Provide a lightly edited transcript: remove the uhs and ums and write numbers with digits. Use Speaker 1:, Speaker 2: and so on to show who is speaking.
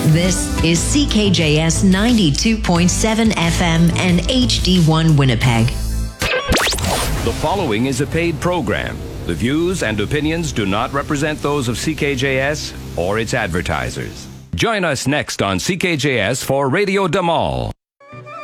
Speaker 1: This is CKJS 92.7 FM and HD1 Winnipeg.
Speaker 2: The following is a paid program. The views and opinions do not represent those of CKJS or its advertisers. Join us next on CKJS for Radio Damal.